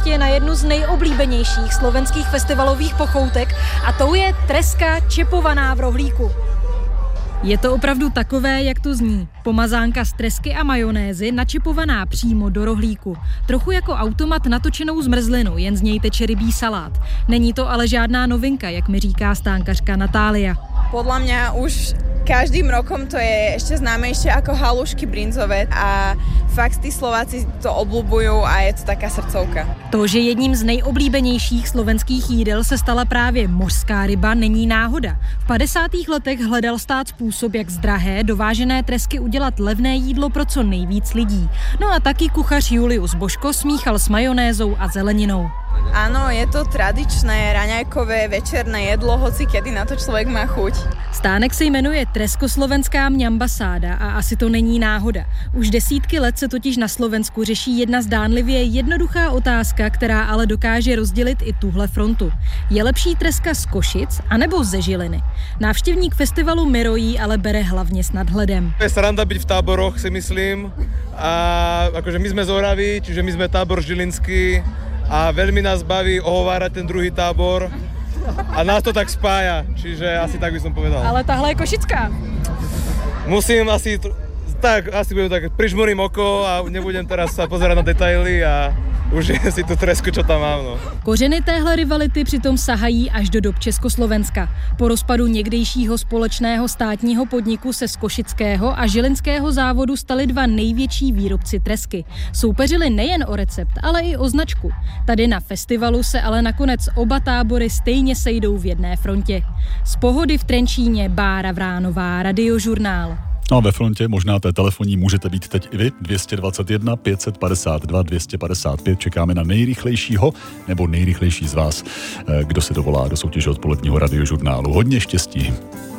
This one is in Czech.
ještě na jednu z nejoblíbenějších slovenských festivalových pochoutek a tou je treska čepovaná v rohlíku. Je to opravdu takové, jak to zní. Pomazánka z tresky a majonézy načipovaná přímo do rohlíku. Trochu jako automat natočenou zmrzlinu, jen z něj teče rybí salát. Není to ale žádná novinka, jak mi říká stánkařka Natália. Podľa mňa už každým rokom to je ešte známejšie ako halušky brinzové a fakt tí Slováci to obľúbujú a je to taká srdcovka. To, že jedním z nejoblíbenějších slovenských jídel se stala právě mořská ryba, není náhoda. V 50. letech hledal stát způsob, jak z drahé dovážené tresky udělat levné jídlo pro co nejvíc lidí. No a taky kuchař Julius Božko smíchal s majonézou a zeleninou. Áno, je to tradičné raňajkové večerné jedlo, hoci kedy na to člověk má chuť. Stánek se jmenuje Treskoslovenská mňambasáda a asi to není náhoda. Už desítky let se totiž na Slovensku řeší jedna zdánlivě jednoduchá otázka, která ale dokáže rozdělit i tuhle frontu. Je lepší treska z Košic anebo ze Žiliny? Návštěvník festivalu Mirojí ale bere hlavně s nadhledem. Je sranda byť v táboroch, si myslím. A akože my sme z Oravy, čiže my sme tábor žilinský. A veľmi nás baví ohovárať ten druhý tábor a nás to tak spája, čiže asi tak by som povedal. Ale tahle je košická. Musím asi budem tak prižmurím oko a nebudem teraz sa pozerať na detaily a užijem si tu tresku, čo tam mám. No. Kořeny téhle rivality přitom sahají až do dob Československa. Po rozpadu někdejšího společného státního podniku se z košického a žilinského závodu stali dva největší výrobci tresky. Soupeřili nejen o recept, ale i o značku. Tady na festivalu se ale nakonec oba tábory stejně sejdou v jedné frontě. Z Pohody v Trenčíně Bára Vránová, Radiožurnál. No a ve frontě, možná té telefonní, můžete být teď i vy. 221 552 255. Čekáme na nejrychlejšího nebo nejrychlejší z vás, kdo se dovolá do soutěže odpoledního Radiožurnálu. Hodně štěstí.